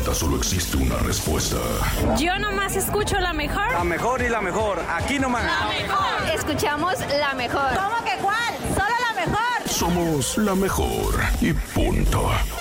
respuesta, solo existe una respuesta. Yo nomás escucho la mejor. La mejor y la mejor, aquí nomás. La mejor. Escuchamos la mejor. ¿Cómo que cuál? Solo la mejor. Somos la mejor y punto.